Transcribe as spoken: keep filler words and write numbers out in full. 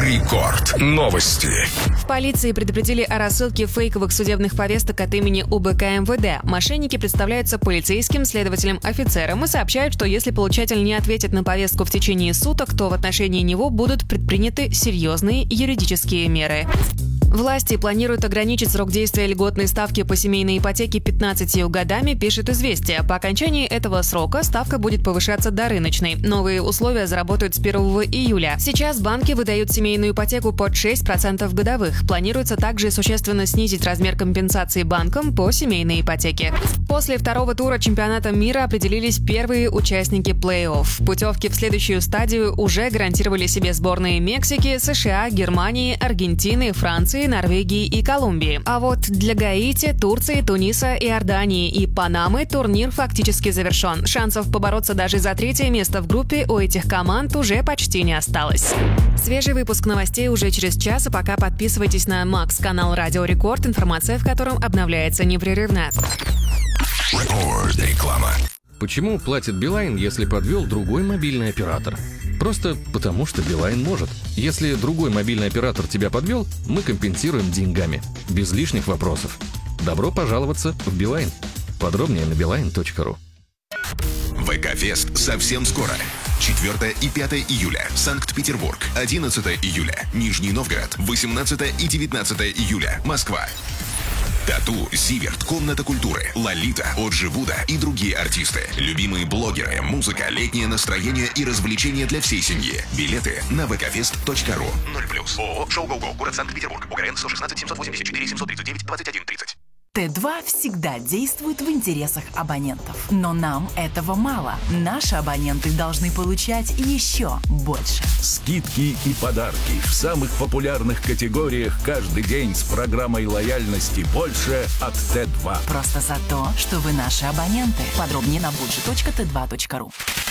Рекорд. Новости. В полиции предупредили о рассылке фейковых судебных повесток от имени УБК МВД. Мошенники представляются полицейским, следователем, офицером и сообщают, что если получатель не ответит на повестку в течение суток, то в отношении него будут предприняты серьезные юридические меры. Власти планируют ограничить срок действия льготной ставки по семейной ипотеке пятнадцатью годами, пишет «Известия». По окончании этого срока ставка будет повышаться до рыночной. Новые условия заработают с первого июля. Сейчас банки выдают семейную ипотеку под шесть процентов годовых. Планируется также существенно снизить размер компенсации банкам по семейной ипотеке. После второго тура чемпионата мира определились первые участники плей-офф. Путевки в следующую стадию уже гарантировали себе сборные Мексики, США, Германии, Аргентины, Франции, Норвегии и Колумбии. А вот для Гаити, Турции, Туниса, Иордании и Панамы турнир фактически завершен. Шансов побороться даже за третье место в группе у этих команд уже почти не осталось. Свежий выпуск новостей уже через час, а пока подписывайтесь на Макс, канал Радио Рекорд, информация в котором обновляется непрерывно. Реклама. Почему платит Билайн, если подвел другой мобильный оператор? Просто потому, что Билайн может. Если другой мобильный оператор тебя подвел, мы компенсируем деньгами. Без лишних вопросов. Добро пожаловаться в Билайн. Подробнее на билайн точка ру. ВК-фест совсем скоро. четвёртое и пятое июля. Санкт-Петербург. одиннадцатое июля. Нижний Новгород. восемнадцатое и девятнадцатое июля. Москва. Тату, Зиверт, Комната культуры, Лолита, Оджи Вуда и другие артисты. Любимые блогеры, музыка, летнее настроение и развлечения для всей семьи. Билеты на вэ ка фест точка ру. ноль плюс. ООО «Шоу Гоу-Гоу», город Санкт-Петербург. УГРН сто шестнадцать семьсот восемьдесят четыре семьсот тридцать девять двадцать один тридцать. Т два всегда действует в интересах абонентов. Но нам этого мало. Наши абоненты должны получать еще больше. Скидки и подарки в самых популярных категориях каждый день с программой лояльности «Больше» от Т два. Просто за то, что вы наши абоненты. Подробнее на budget точка тэ два точка ру.